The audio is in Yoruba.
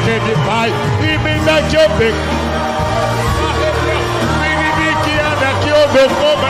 de pai, e me dá que eu pego. Me que anda que eu vou